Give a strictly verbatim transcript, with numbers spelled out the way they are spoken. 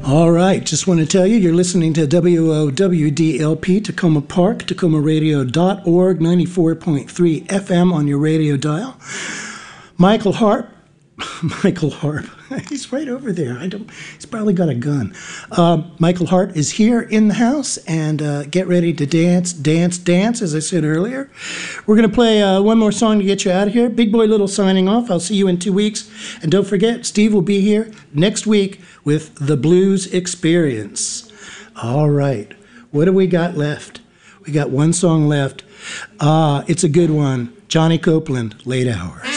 All right, just want to tell you, you're listening to W O W D L P, Tacoma Park, tacoma radio dot org, ninety-four point three F M on your radio dial. Michael Harp, Michael Harp, he's right over there. I don't. He's probably got a gun. Uh, Michael Hart is here in the house, and uh, get ready to dance, dance, dance, as I said earlier. We're going to play uh, one more song to get you out of here. Big Boy Little signing off. I'll see you in two weeks. And don't forget, Steve will be here next week with The Blues Experience. All right. What do we got left? We got one song left. Ah, it's a good one. Johnny Copeland, Late Hour.